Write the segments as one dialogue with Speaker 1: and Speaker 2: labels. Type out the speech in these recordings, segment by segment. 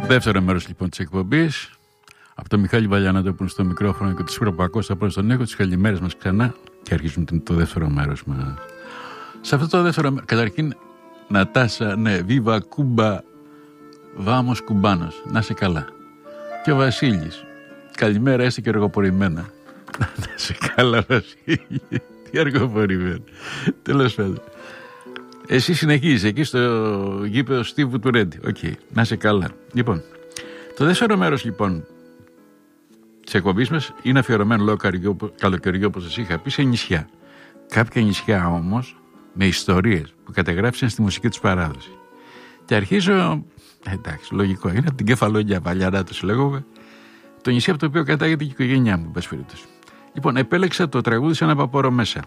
Speaker 1: Δεύτερο μέρος λοιπόν της εκπομπής. Από τον Μιχάλη Βαλιανάτοπουλο στο μικρόφωνο και του Σπύρο Πακώστα προς τον έχω. Τις καλημέρες μας ξανά και αρχίζουμε το δεύτερο μέρος μας. Σε αυτό το δεύτερο μέρος, καταρχήν, Νατάσα, ναι, βίβα κούμπα, βάμος κουμπάνος, να είσαι καλά. Και ο Βασίλης, καλημέρα, είστε και αργοπορημένα. Να είσαι καλά, Βασίλη, τι αργοπορημένα. Τέλος πάντων. Εσύ συνεχίζεις εκεί στο γήπεδο Στίβου του Ρέντι. Οκ, να είσαι καλά. Λοιπόν, το δεύτερο μέρος λοιπόν της εκπομπής μας είναι αφιερωμένο λόγω καλοκαιριού, όπως σας είχα πει, σε νησιά. Κάποια νησιά όμως με ιστορίες που κατεγράφησαν στη μουσική τους παράδοση. Και αρχίζω, εντάξει, λογικό, είναι από την Κεφαλόνια, Βαλιανά τους λέγομαι, το νησί από το οποίο κατάγεται και η οικογένειά μου, πας περίπτωση. Λοιπόν, επέλεξα το τραγούδι σε ένα παπόρο μέσα.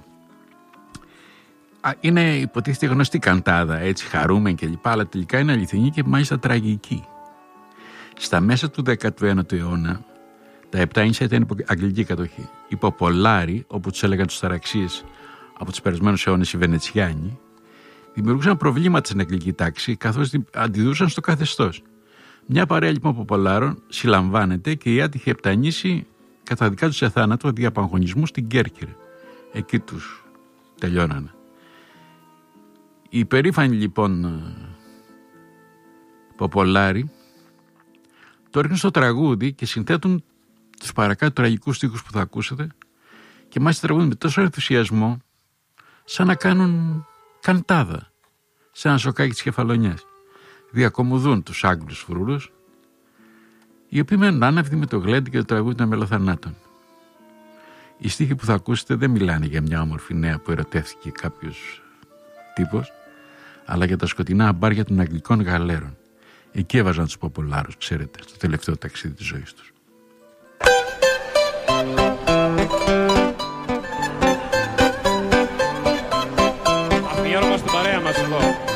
Speaker 1: Είναι υποτίθεται γνωστή καντάδα, έτσι, χαρούμενη κλπ. Αλλά τελικά είναι αληθινή και μάλιστα τραγική. Στα μέσα του 19ου αιώνα, τα 7 νησιά ήταν υπό αγγλική κατοχή. Οι Ποπολάροι, όπου τους έλεγαν τους ταραξίες από τους περασμένους αιώνες οι Βενετσιάνοι, δημιουργούσαν προβλήματα στην αγγλική τάξη, καθώς αντιδρούσαν στο καθεστώς. Μια παρέα λοιπόν Ποπολάρων συλλαμβάνεται και οι άτυχοι επτανήσοι καταδικάζουν σε θάνατο διαπαγωνισμού στην Κέρκυρα. Εκεί τους τελειώνανε. Οι υπερήφανοι λοιπόν Ποπολάροι το ρίχνουν στο τραγούδι και συνθέτουν τους παρακάτω τραγικούς στίχους που θα ακούσετε και μάλιστα τραγούδι με τόσο ενθουσιασμό σαν να κάνουν καντάδα σε ένα σοκάκι της Κεφαλονιάς. Διακομωδούν τους Άγγλους φρούρους, οι οποίοι μένουν άναυδοι με το γλέντι και το τραγούδι των μελοθανάτων. Οι στίχοι που θα ακούσετε δεν μιλάνε για μια όμορφη νέα που ερωτεύτηκε κάποιος τύπος, αλλά για τα σκοτεινά αμπάρια των αγγλικών γαλέρων. Εκεί έβαζαν τους Ποπολάρους, ξέρετε, στο τελευταίο ταξίδι της ζωής τους.
Speaker 2: Αφιέρωμα στην παρέα μας εδώ.